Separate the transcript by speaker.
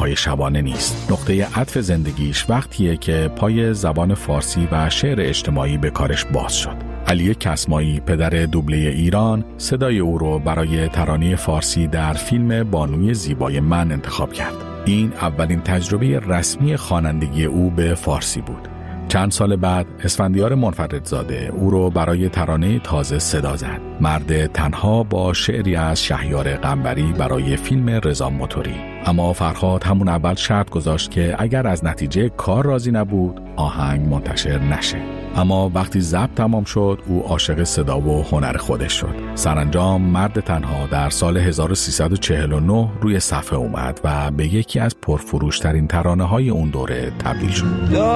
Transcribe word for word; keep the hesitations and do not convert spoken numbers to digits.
Speaker 1: های شبانه نیست. نقطه عطف زندگیش وقتیه که پای زبان فارسی و شعر اجتماعی به کارش باز شد. علی کسمایی، پدر دوبله ایران، صدای او رو برای ترانه فارسی در فیلم بانوی زیبای من انتخاب کرد. این اولین تجربه رسمی خوانندگی او به فارسی بود. چند سال بعد اسفندیار منفردزاده او رو برای ترانه تازه صدا زد. مرد تنها با شعری از شهریار قنبری برای فیلم رضا موتوری. اما فرهاد همون اول شرط گذاشت که اگر از نتیجه کار راضی نبود آهنگ منتشر نشه. اما وقتی ضبط تمام شد او عاشق صدا و هنر خودش شد. سرانجام مرد تنها در سال هزار و سیصد و چهل و نه روی صفحه اومد و به یکی از پرفروشترین ترانه‌های اون دوره تبدیل شد.